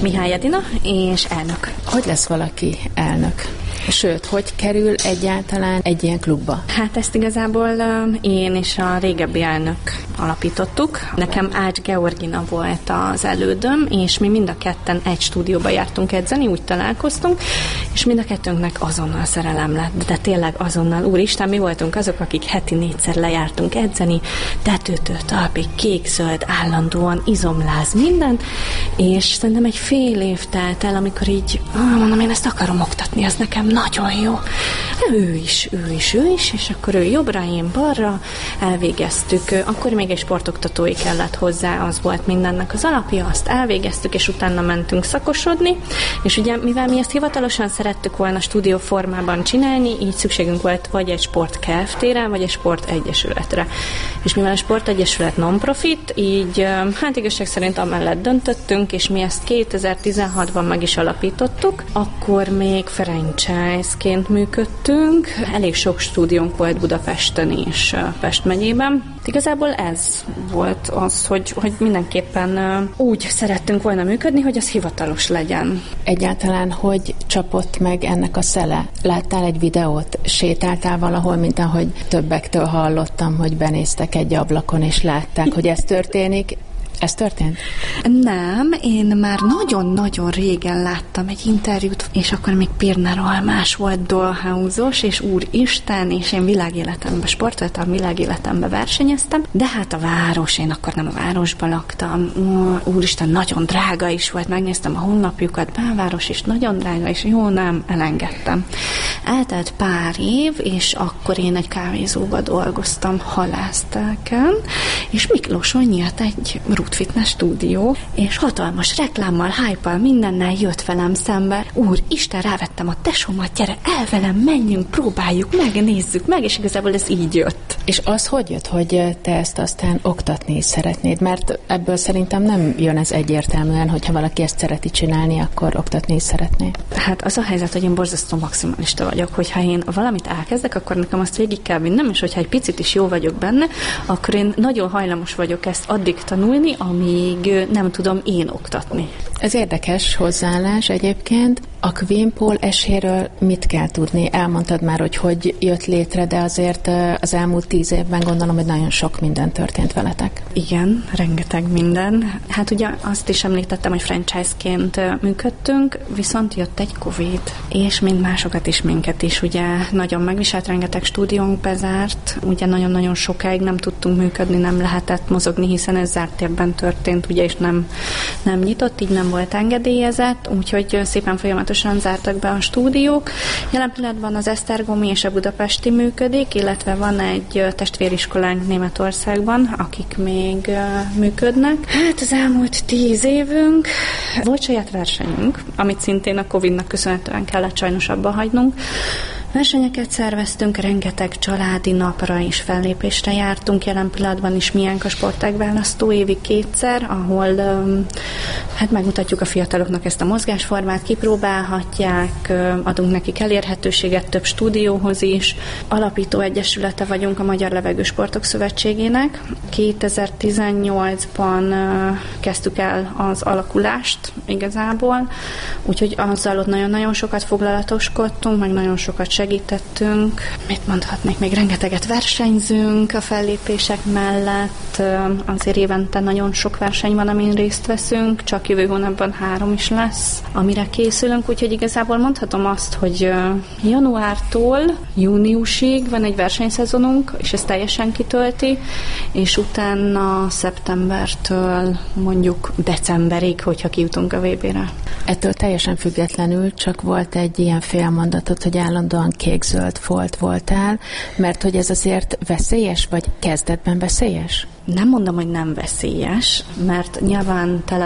Mihály Edina, és elnök. Hogy lesz valaki elnök? Sőt, hogy kerül egyáltalán egy ilyen klubba? Hát ezt igazából én és a régebbi elnök alapítottuk. Nekem Ács Georgina volt az elődöm, és mi mind a ketten egy stúdióba jártunk edzeni, úgy találkoztunk, és mind a kettőnknek azonnal szerelem lett, de tényleg azonnal. Úristen, mi voltunk azok, akik heti 4-szer lejártunk edzeni, tetőtől talpig, kék-zöld, állandóan, izomláz, minden, és szerintem egy fél év telt el, amikor így, mondom, én ezt akarom oktatni, ez nekem nagyon jó. Ő is, és akkor ő jobbra, én balra, elvégeztük. Akkor még egy sportoktatói kellett hozzá, az volt mindennek az alapja, azt elvégeztük, és utána mentünk szakosodni, és ugye, mivel mi ezt hivatalosan szerettük volna stúdió formában csinálni, így szükségünk volt vagy egy sport Kft-re, vagy egy sport egyesületre. És mivel a sport egyesület non-profit, így hát igazság szerint amellett döntöttünk, és mi ezt 2016-ban meg is alapítottuk, akkor még franchise-ként működtünk. Elég sok stúdiónk volt Budapesten és Pest megyében. Igazából ez volt az, hogy mindenképpen úgy szerettünk volna működni, hogy az hivatalos legyen. Egyáltalán hogy csapott meg ennek a szele? Láttál egy videót? Sétáltál valahol, mint ahogy többektől hallottam, hogy benéztek egy ablakon és látták, hogy ez történik? Ez történt? Nem, én már nagyon-nagyon régen láttam egy interjút, és akkor még Pirner Almás volt Dollhouse-os, és úristen, és én világéletemben sportoltam, világéletemben versenyeztem, de hát a város, én akkor nem a városban laktam, úristen, nagyon drága is volt, megnéztem a honlapjukat, belváros is nagyon drága, és jó, nem, elengedtem. Eltelt pár év, és akkor én egy kávézóba dolgoztam halásztelken, és Miklóson nyílt egy fitness stúdió, és hatalmas reklámmal, hype-al, mindennel jött velem szembe. Úristen, rávettem a tesómat, gyere el velem, menjünk, próbáljuk meg, nézzük meg, és igazából ez így jött. És az hogy jött, hogy te ezt aztán oktatni szeretnéd? Mert ebből szerintem nem jön ez egyértelműen, hogyha valaki ezt szereti csinálni, akkor oktatni is szeretné. Hát az a helyzet, hogy én borzasztó maximalista vagyok, hogyha én valamit elkezdek, akkor nekem azt végig kell vinnem, és hogyha egy picit is jó vagyok benne, akkor én nagyon hajlamos vagyok ezt addig tanulni, amíg nem tudom én oktatni. Ez érdekes hozzáállás egyébként. A Queen Pole eséről mit kell tudni? Elmondtad már, hogy jött létre, de azért az elmúlt 10 évben gondolom, hogy nagyon sok minden történt veletek. Igen, rengeteg minden. Hát ugye azt is említettem, hogy franchise-ként működtünk, viszont jött egy Covid, és mind másokat is, minket is. Ugye nagyon megviselt, rengeteg stúdiónk bezárt, ugye nagyon-nagyon sokáig nem tudtunk működni, nem lehetett mozogni, hiszen ez zárt térben történt, ugye, és nem nyitott, így nem volt engedélyezett, úgyhogy szépen folyamatosan zártak be a stúdiók. Jelen pillanatban az esztergomi és a budapesti működik, illetve van egy testvériskolánk Németországban, akik még működnek. Hát az elmúlt 10 évünk volt saját versenyünk, amit szintén a Covid-nak köszönhetően kellett sajnos abba hagynunk. Versenyeket szerveztünk, rengeteg családi napra és fellépésre jártunk, jelen pillanatban is miénk a sportágválasztó évi 2-szer, ahol hát megmutatjuk a fiataloknak ezt a mozgásformát, kipróbálhatják, adunk nekik elérhetőséget több stúdióhoz is. Alapító egyesülete vagyunk a Magyar Levegősportok Szövetségének. 2018-ban kezdtük el az alakulást igazából, úgyhogy azzal ott nagyon-nagyon sokat foglalatoskodtunk, meg nagyon sokat segítettünk. Mit mondhatnék? Még rengeteget versenyzünk a fellépések mellett. Azért évente nagyon sok verseny van, amin részt veszünk. Csak jövő hónapban 3 is lesz, amire készülünk. Úgyhogy igazából mondhatom azt, hogy januártól júniusig van egy versenyszezonunk, és ez teljesen kitölti, és utána szeptembertől mondjuk decemberig, hogyha kijutunk a VB-re. Ettől teljesen függetlenül csak volt egy ilyen félmondatot, hogy állandóan kék-zöld folt voltál, mert hogy ez azért veszélyes, vagy kezdetben veszélyes? Nem mondom, hogy nem veszélyes, mert nyilván tele